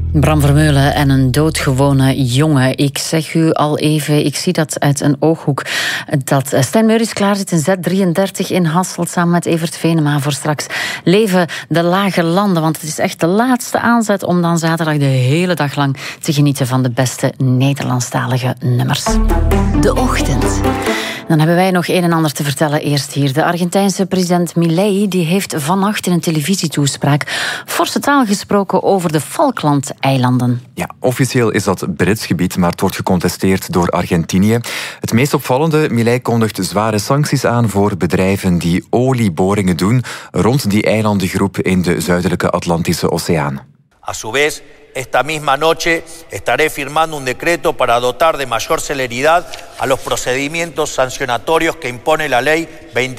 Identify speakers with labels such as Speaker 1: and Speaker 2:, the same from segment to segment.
Speaker 1: Bram Vermeulen en een doodgewone jongen. Ik zeg u al even, ik zie dat uit een ooghoek, dat Stijn Meuris klaar zit in Z33 in Hasselt samen met Evert Venema voor straks Leven de Lage Landen. Want het is echt de laatste aanzet om dan zaterdag de hele dag lang te genieten van de beste Nederlandstalige nummers. De ochtend. Dan hebben wij nog een en ander te vertellen eerst hier. De Argentijnse president Milei die heeft vannacht in een televisietoespraak forse taal gesproken over de Falklandeilanden.
Speaker 2: Ja, officieel is dat Brits gebied, maar het wordt gecontesteerd door Argentinië. Het meest opvallende, Milei kondigt zware sancties aan voor bedrijven die olieboringen doen rond die eilandengroep in de zuidelijke Atlantische Oceaan.
Speaker 3: A su vez, esta misma noche estaré firmando un decreto para dotar de mayor celeridad a los procedimientos sancionatorios que impone la ley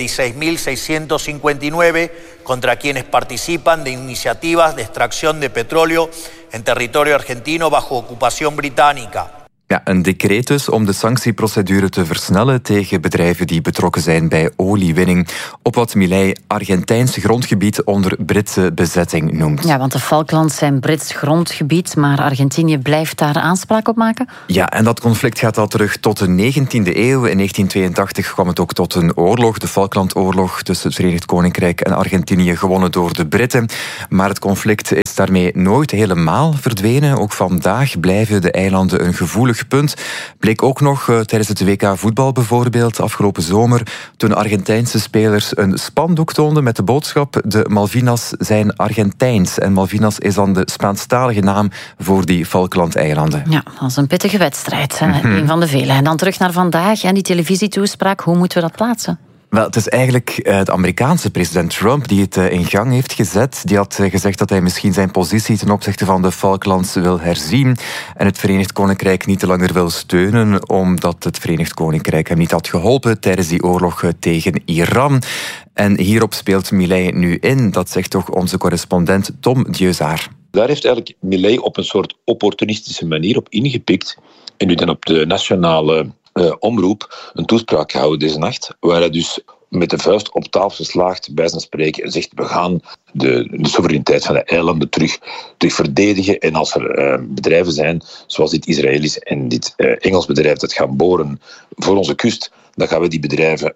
Speaker 3: 26.659 contra quienes participan de iniciativas de extracción de petróleo en territorio argentino bajo ocupación británica.
Speaker 2: Ja, een decreet dus om de sanctieprocedure te versnellen tegen bedrijven die betrokken zijn bij oliewinning op wat Milei Argentijns grondgebied onder Britse bezetting noemt.
Speaker 1: Ja, want de Falklands zijn Brits grondgebied, maar Argentinië blijft daar aanspraak op maken?
Speaker 2: Ja, en dat conflict gaat al terug tot de 19e eeuw. In 1982 kwam het ook tot een oorlog, de Falklandoorlog tussen het Verenigd Koninkrijk en Argentinië, gewonnen door de Britten. Maar het conflict is daarmee nooit helemaal verdwenen. Ook vandaag blijven de eilanden een gevoelig punt. Bleek ook nog tijdens het WK voetbal bijvoorbeeld afgelopen zomer, toen Argentijnse spelers een spandoek toonden met de boodschap: de Malvinas zijn Argentijns. En Malvinas is dan de Spaanstalige naam voor die Falklandeilanden.
Speaker 1: Ja, dat is een pittige wedstrijd. Een van de vele. En dan terug naar vandaag en die televisietoespraak. Hoe moeten we dat plaatsen?
Speaker 2: Wel, het is eigenlijk de Amerikaanse president Trump die het in gang heeft gezet. Die had gezegd dat hij misschien zijn positie ten opzichte van de Falklands wil herzien en het Verenigd Koninkrijk niet langer wil steunen, omdat het Verenigd Koninkrijk hem niet had geholpen tijdens die oorlog tegen Iran. En hierop speelt Milei nu in, dat zegt toch onze correspondent Tom Dieuzar.
Speaker 4: Daar heeft eigenlijk Milei op een soort opportunistische manier op ingepikt en nu dan op de nationale omroep een toespraak gehouden deze nacht, waar hij dus met de vuist op tafel slaagt bij zijn spreken en zegt: we gaan de soevereiniteit van de eilanden terug verdedigen. En als er bedrijven zijn, zoals dit Israëlisch en dit Engels bedrijf, dat gaan boren voor onze kust, dan gaan we die bedrijven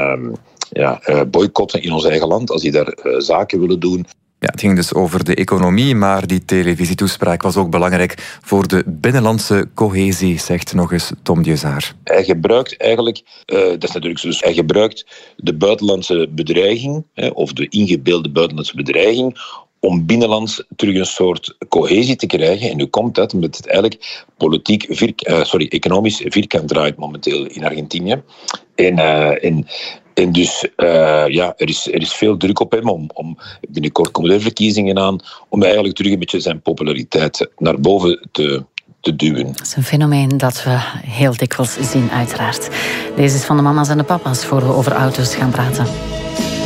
Speaker 4: boycotten in ons eigen land, als die daar zaken willen doen.
Speaker 2: Ja, het ging dus over de economie, maar die televisietoespraak was ook belangrijk voor de binnenlandse cohesie, zegt nog eens Tom Dieuzar.
Speaker 4: Hij gebruikt eigenlijk, dat is natuurlijk zo, dus hij gebruikt de buitenlandse bedreiging, of de ingebeelde buitenlandse bedreiging, om binnenlands terug een soort cohesie te krijgen. En nu komt dat omdat het eigenlijk economisch vierkant draait momenteel in Argentinië. En dus er is veel druk op hem om binnenkort komen er verkiezingen aan, om eigenlijk terug een beetje zijn populariteit naar boven te duwen.
Speaker 1: Dat is een fenomeen dat we heel dikwijls zien, uiteraard. Deze is van de mama's en de papa's, voor we over auto's gaan praten.